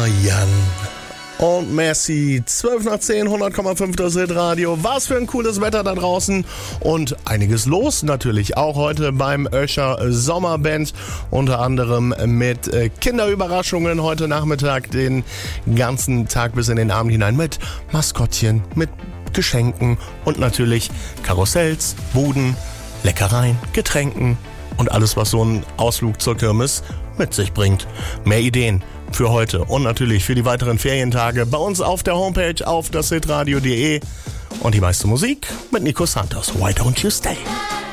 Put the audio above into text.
Jan und Messi, 12 nach 10, 100,5 das Hitradio. Was für ein cooles Wetter da draußen und einiges los natürlich. Auch heute beim Öscher Sommerband, unter anderem mit Kinderüberraschungen heute Nachmittag, den ganzen Tag bis in den Abend hinein mit Maskottchen, mit Geschenken und natürlich Karussells, Buden, Leckereien, Getränken und alles, was so ein Ausflug zur Kirmes mit sich bringt. Mehr Ideen für heute und natürlich für die weiteren Ferientage bei uns auf der Homepage auf dashitradio.de und die meiste Musik mit Nico Santos. Why don't you stay?